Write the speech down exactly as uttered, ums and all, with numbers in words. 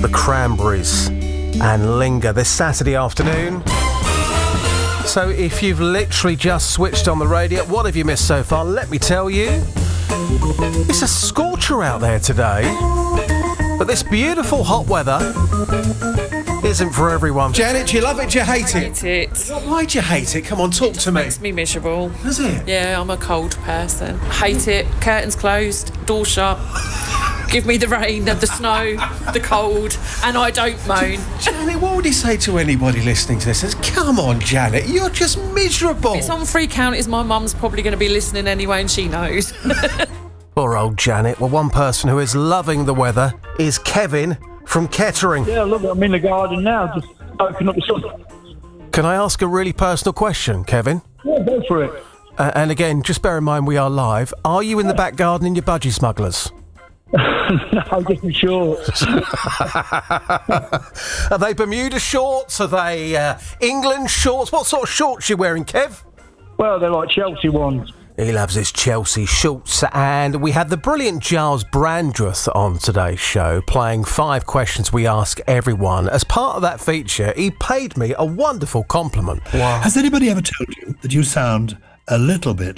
The Cranberries and Linger this Saturday afternoon. So if you've literally just switched on the radio, what have you missed so far? Let me tell you, it's a scorcher out there today. But this beautiful hot weather isn't for everyone. Janet, do you love it? Do you hate I it? hate it. Why do you hate it? Come on, talk to me. Makes me miserable. Does it? Yeah, I'm a cold person. Hate it. Curtains closed, door shut. Give me the rain, the snow, the cold, and I don't moan. Janet, what would he say to anybody listening to this? Says, come on, Janet, you're just miserable. It's on free count, is my mum's probably going to be listening anyway, and she knows. Poor old Janet. Well, one person who is loving the weather is Kevin from Kettering. Yeah, look, I'm in the garden now, just soaking up the sun. Can I ask a really personal question, Kevin? Yeah, go for it. Uh, and again, just bear in mind we are live. Are you in the back garden in your budgie smugglers? No, just my shorts. Are they Bermuda shorts? Are they uh, England shorts? What sort of shorts are you wearing, Kev? Well, they're like Chelsea ones. He loves his Chelsea shorts. And we had the brilliant Giles Brandreth on today's show, playing five questions we ask everyone. As part of that feature, he paid me a wonderful compliment. Wow. Has anybody ever told you that you sound a little bit